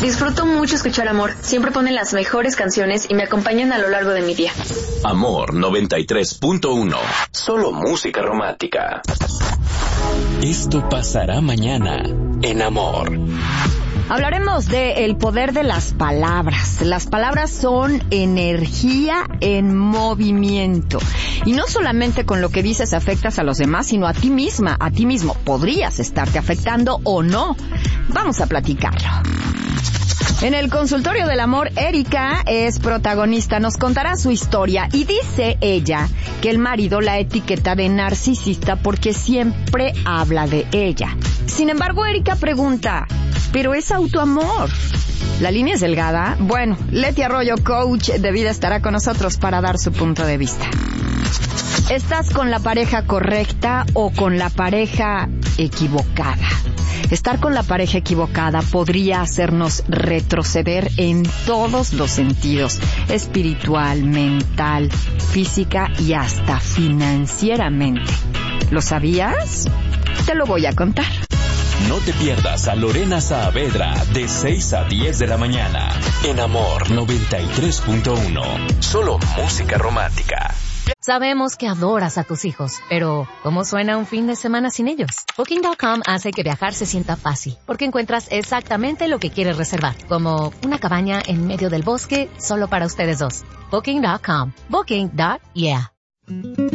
Disfruto mucho escuchar Amor. Siempre ponen las mejores canciones y me acompañan a lo largo de mi día. Amor 93.1. Solo música romántica. Esto pasará mañana en Amor. Hablaremos de el poder de las palabras. Las palabras son energía en movimiento. Y no solamente con lo que dices afectas a los demás, sino a ti misma, a ti mismo. Podrías estarte afectando o no. Vamos a platicarlo. En el consultorio del amor, Erika es protagonista, nos contará su historia y dice ella que el marido la etiqueta de narcisista porque siempre habla de ella. Sin embargo, Erika pregunta, ¿pero es autoamor? ¿La línea es delgada? Bueno, Leti Arroyo, coach de vida, estará con nosotros para dar su punto de vista. ¿Estás con la pareja correcta o con la pareja equivocada? Estar con la pareja equivocada podría hacernos retroceder en todos los sentidos, espiritual, mental, física y hasta financieramente. ¿Lo sabías? Te lo voy a contar. No te pierdas a Lorena Saavedra de 6 a 10 de la mañana en Amor 93.1. Solo música romántica. Sabemos que adoras a tus hijos, pero ¿cómo suena un fin de semana sin ellos? Booking.com hace que viajar se sienta fácil, porque encuentras exactamente lo que quieres reservar, como una cabaña en medio del bosque solo para ustedes dos. Booking.com. Booking.yeah.